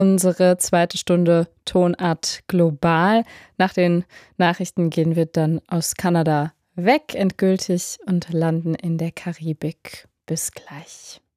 unsere zweite Stunde Tonart global. Nach den Nachrichten gehen wir dann aus Kanada weg, endgültig, und landen in der Karibik. Bis gleich.